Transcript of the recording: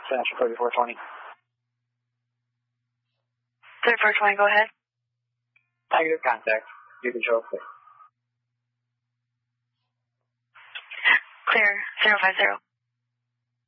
Central 3420. 3420, go ahead. Negative contact. View control clear. Clear, 050.